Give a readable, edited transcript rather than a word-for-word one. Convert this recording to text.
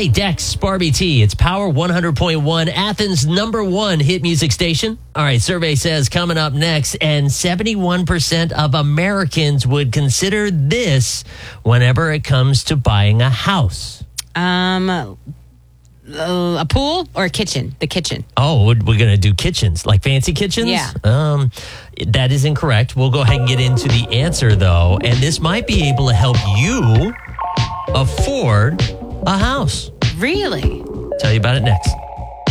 Hey, Dex, Barbie T. It's Power 100.1, Athens' #1 hit music station. All right, survey says coming up next, and 71% of Americans would consider this whenever it comes to buying a house. A pool or a kitchen? The kitchen. Oh, we're going to do kitchens, like fancy kitchens? Yeah. That is incorrect. We'll go ahead and get into the answer, though, and this might be able to help you afford a house. Really? Tell you about it next.